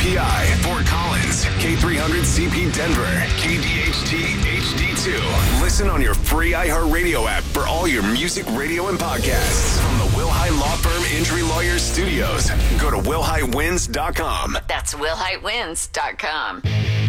KTI, Fort Collins, K300 CP Denver, KDHT HD2. Listen on your free iHeartRadio app for all your music, radio, and podcasts. From the Will High Law Firm Injury Lawyers Studios. Go to willhighwins.com. That's willhighwins.com.